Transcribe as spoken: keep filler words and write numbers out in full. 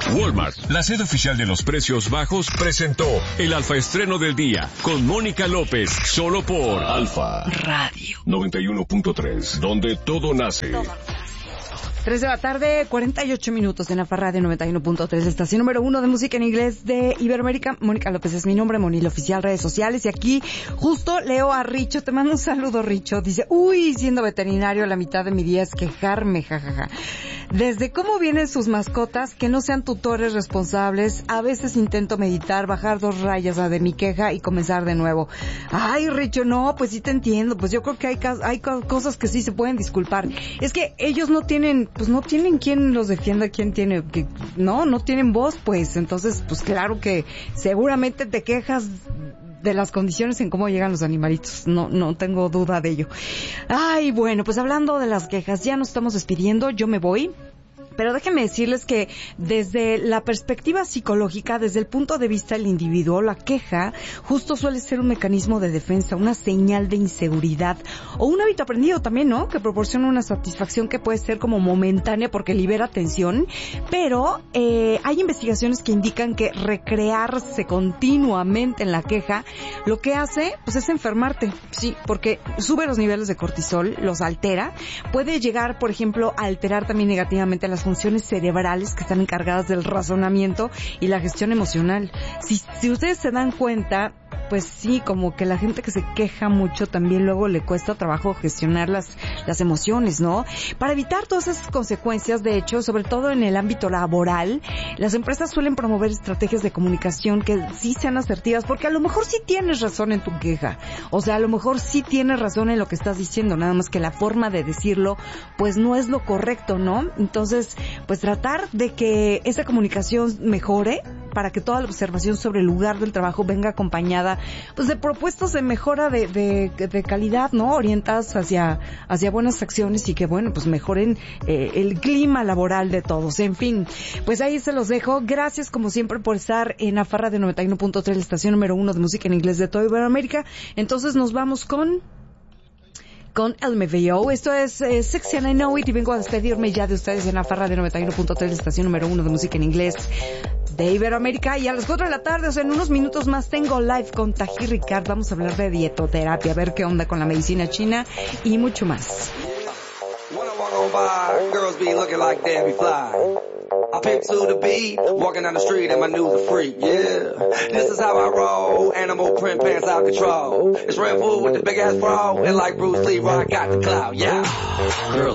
Walmart, la sede oficial de los precios bajos, presentó el Alfa Estreno del Día con Mónica López, solo por Alfa Radio noventa y uno punto tres, donde todo nace. tres de la tarde, cuarenta y ocho minutos en Alfa Radio noventa y uno punto tres, estación número uno de música en inglés de Iberoamérica. Mónica López es mi nombre, Monil Oficial, redes sociales. Y aquí justo leo a Richo, te mando un saludo, Richo. Dice, uy, siendo veterinario, la mitad de mi día es quejarme, jajaja. Desde cómo vienen sus mascotas, que no sean tutores responsables, a veces intento meditar, bajar dos rayas de mi queja y comenzar de nuevo. Ay, Richo, no, pues sí te entiendo, pues yo creo que hay, hay cosas que sí se pueden disculpar. Es que ellos no tienen, pues no tienen quien los defienda, quien tiene, que, no, no tienen voz, pues, entonces, pues claro que seguramente te quejas de las condiciones en cómo llegan los animalitos, no no tengo duda de ello. Ay, bueno, pues hablando de las quejas, ya nos estamos despidiendo, yo me voy. Pero déjenme decirles que desde la perspectiva psicológica, desde el punto de vista del individuo, la queja justo suele ser un mecanismo de defensa, una señal de inseguridad o un hábito aprendido también, ¿no? Que proporciona una satisfacción que puede ser como momentánea porque libera tensión, pero eh, hay investigaciones que indican que recrearse continuamente en la queja lo que hace pues es enfermarte, sí, porque sube los niveles de cortisol, los altera, puede llegar, por ejemplo, a alterar también negativamente las funciones cerebrales que están encargadas del razonamiento y la gestión emocional. Si, si ustedes se dan cuenta, pues sí, como que la gente que se queja mucho también luego le cuesta trabajo gestionar las, las emociones, ¿no? Para evitar todas esas consecuencias, de hecho, sobre todo en el ámbito laboral, las empresas suelen promover estrategias de comunicación que sí sean asertivas, porque a lo mejor sí tienes razón en tu queja, o sea, a lo mejor sí tienes razón en lo que estás diciendo, nada más que la forma de decirlo, pues no es lo correcto, ¿no? Entonces, pues tratar de que esa comunicación mejore para que toda la observación sobre el lugar del trabajo venga acompañada pues de propuestas de mejora de, de, de calidad, ¿no? Orientadas hacia, hacia buenas acciones y que, bueno, pues mejoren eh, el clima laboral de todos. En fin, pues ahí se los dejo. Gracias, como siempre, por estar en Alfa Radio noventa y uno punto tres, la estación número uno de música en inglés de toda Iberoamérica. Entonces nos vamos con... con L M V O. Esto es eh, Sexy and I Know It y vengo a despedirme ya de ustedes en Alfa Radio noventa y uno punto tres, la estación número uno de música en inglés de Iberoamérica. Y a las cuatro de la tarde, o sea, en unos minutos más, tengo live con Taji Ricard. Vamos a hablar de dietoterapia, a ver qué onda con la medicina china y mucho más. I pick to the beat, walking down the street and my news a freak, yeah. This is how I roll, animal print pants out control. It's Red Bull with the big ass bra, and like Bruce Lee, I got the clout, yeah. Girls